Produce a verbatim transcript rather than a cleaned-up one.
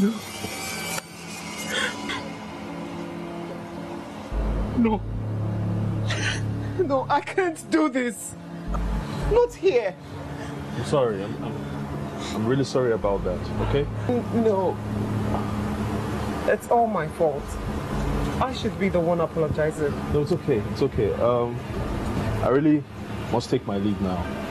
No. No. No, I can't do this. Not here. I'm sorry. I'm, I'm, I'm really sorry about that, okay? No. It's all my fault. I should be the one apologizing. No, it's okay. It's okay. Um, I really must take my leave now.